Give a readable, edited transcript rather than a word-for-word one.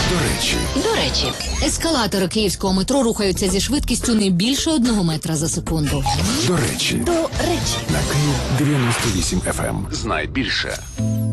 До речі, Ескалатори київського метро рухаються зі швидкістю не більше 1 метра за секунду. до речі. До речі. На Київ 98 FM. Знай більше.